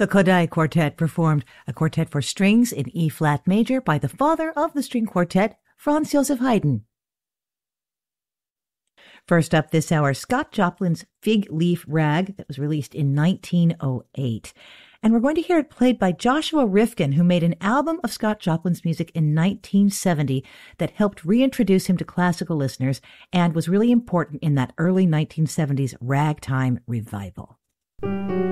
The Kodály Quartet performed a quartet for strings in E-flat major by the father of the string quartet, Franz Joseph Haydn. First up this hour, Scott Joplin's Fig Leaf Rag, that was released in 1908. And we're going to hear it played by Joshua Rifkin, who made an album of Scott Joplin's music in 1970 that helped reintroduce him to classical listeners and was really important in that early 1970s ragtime revival.